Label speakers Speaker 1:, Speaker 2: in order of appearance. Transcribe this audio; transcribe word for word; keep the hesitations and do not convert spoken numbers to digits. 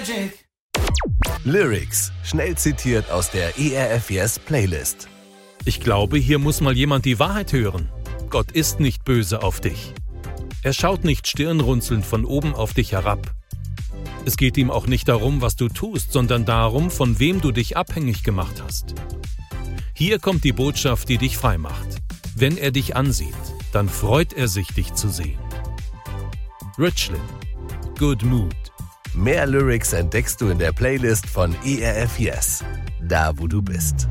Speaker 1: Magic.
Speaker 2: Lyrics, schnell zitiert aus der E R F Yes Playlist.
Speaker 3: Ich glaube, hier muss mal jemand die Wahrheit hören. Gott ist nicht böse auf dich. Er schaut nicht stirnrunzelnd von oben auf dich herab. Es geht ihm auch nicht darum, was du tust, sondern darum, von wem du dich abhängig gemacht hast. Hier kommt die Botschaft, die dich frei macht. Wenn er dich ansieht, dann freut er sich, dich zu sehen. Richlin, Good Mood.
Speaker 2: Mehr Lyrics entdeckst du in der Playlist von E R F Yes, da wo du bist.